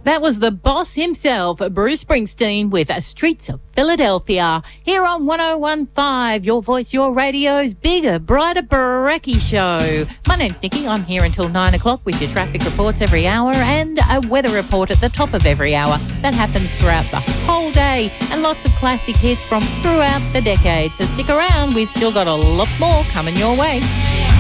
That was the boss himself, Bruce Springsteen, with Streets of Philadelphia. Here on 101.5, your voice, your radio's bigger, brighter, brekkie show. My name's Nikki. I'm here until 9 o'clock with your traffic reports every hour and a weather report at the top of every hour. That happens throughout the whole day, and lots of classic hits from throughout the decade. So stick around. We've still got a lot more coming your way.